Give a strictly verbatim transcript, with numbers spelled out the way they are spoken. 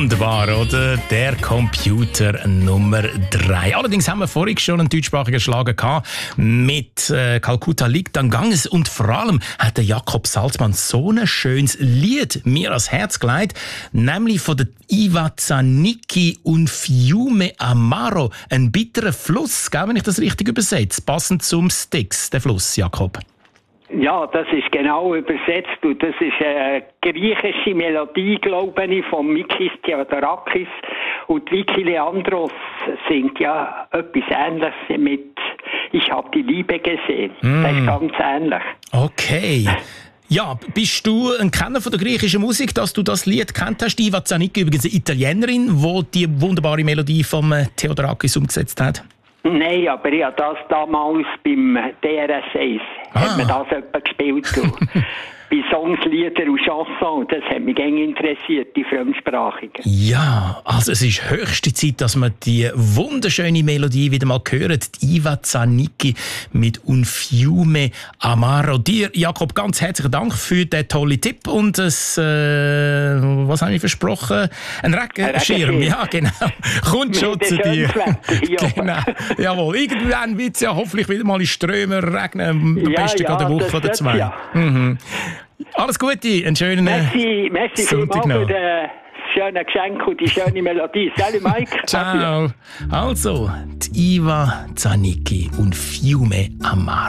Wunderbar, oder? Der Computer Nummer drei. Allerdings haben wir vorhin schon einen deutschsprachigen Schlager gehabt mit äh, Calcutta liegt am Ganges. Und vor allem hat der Jakob Salzmann so ein schönes Lied mir ans Herz gelegt, nämlich von der Iva Zanicki und Fiume Amaro. Ein bitterer Fluss, gell, wenn ich das richtig übersetze. Passend zum Styx, der Fluss, Jakob. Ja, das ist genau übersetzt und das ist eine griechische Melodie, glaube ich, von Mikis Theodorakis und Vicky Leandros singt ja etwas Ähnliches mit «Ich habe die Liebe gesehen». Mm. Das ist ganz ähnlich. Okay. Ja, bist du ein Kenner von der griechischen Musik, dass du das Lied kennt hast? Iva Zanicki, übrigens eine Italienerin, die die wunderbare Melodie von Theodorakis umgesetzt hat. Nein, aber ich habe das damals beim D R S eins ah. hat man das etwa gespielt. Bei Songs, Lieder und Chansons. Das hat mich gerne interessiert, die Fremdsprachigen. Ja, also es ist höchste Zeit, dass wir die wunderschöne Melodie wieder mal hören. Die Iva Zanicki mit Un Fiume Amaro. Dir, Jakob, ganz herzlichen Dank für den tollen Tipp und das, äh, was habe ich versprochen? Ein Regenschirm, ja genau. Kommt schon zu dir. Ja. Genau. Jawohl, irgendwann wird es ja hoffentlich wieder mal in Strömen regnen. Am ja, besten ja, gerade eine Woche oder zwei. Ja. Mhm. Alles Gute, einen schönen merci, merci Sonntag noch. Für das schöne Geschenk und die schöne Melodie. Salut Mike. Ciao. Also, die Iva Zanicki und Fiume Amaro.